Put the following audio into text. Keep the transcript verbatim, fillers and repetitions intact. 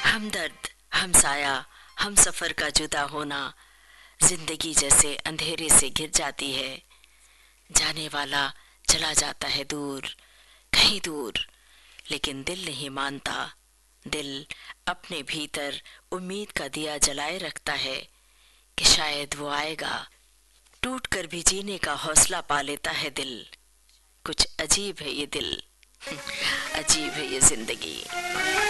हमदर्द, हमसाया, हम सफर का जुदा होना, जिंदगी जैसे अंधेरे से घिर जाती है। जाने वाला चला जाता है दूर, कहीं दूर, लेकिन दिल नहीं मानता। दिल अपने भीतर उम्मीद का दिया जलाए रखता है कि शायद वो आएगा। टूट कर भी जीने का हौसला पा लेता है दिल। कुछ अजीब है ये दिल, अजीब है ये जिंदगी।